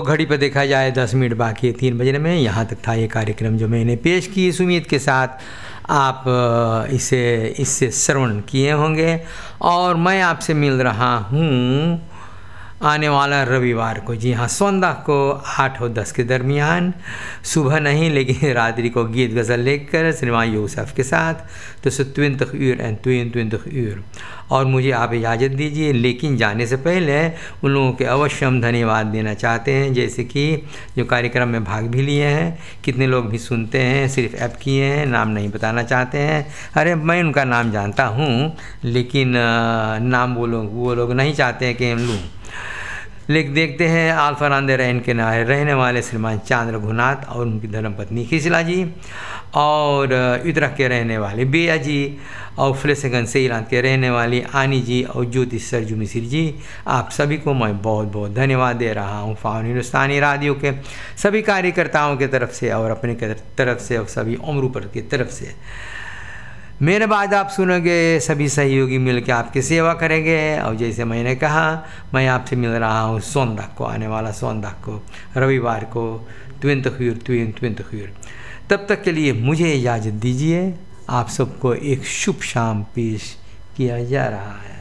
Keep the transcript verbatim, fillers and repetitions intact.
घड़ी पर देखा जाए दस मिनट बाकी है तीन बजने में। यहाँ तक था ये कार्यक्रम जो मैंने पेश की। इस उम्मीद के साथ आप इसे इससे श्रवण किए होंगे और मैं आपसे मिल रहा हूँ आने वाला रविवार को। जी हाँ, सोमवार को आठ और दस के दरमियान, सुबह नहीं लेकिन रात्रि को गीत गज़ल लेकर श्रीमान यूसुफ के साथ। तो सो twintig uur and twintig uur। और मुझे आप इजाज़त दीजिए, लेकिन जाने से पहले उन लोगों के अवश्य हम धन्यवाद देना चाहते हैं, जैसे कि जो कार्यक्रम में भाग भी लिए हैं, कितने लोग भी सुनते हैं, सिर्फ ऐप किए हैं, नाम नहीं बताना चाहते हैं। अरे मैं उनका नाम जानता हूँ, लेकिन नाम वो लोग वो लोग नहीं चाहते हैं कि हम लूँ। लेकिन देखते हैं आल्फारांदे रैन के नारे रहने वाले श्रीमान चांद रघुनाथ और उनकी धर्मपत्नी खिसला जी, और उत्तराखंड के रहने वाले बेया जी, और फ्लेसेगन सेइलांत के रहने वाली आनी जी और ज्योति सरजू मिसिर जी, आप सभी को मैं बहुत बहुत धन्यवाद दे रहा हूँ फाउन हिंदुस्तानी रेडियो के सभी कार्यकर्ताओं के तरफ से और अपने तरफ से और सभी उम्र पर की तरफ से। मेरे बाद आप सुनोगे सभी सहयोगी मिलकर आपकी सेवा करेंगे। और जैसे मैंने कहा, मैं आपसे मिल रहा हूँ सोमवार को, आने वाला सोमवार को, रविवार को twintig uur twintig uur। तब तक के लिए मुझे इजाज़त दीजिए। आप सबको एक शुभ शाम पेश किया जा रहा है।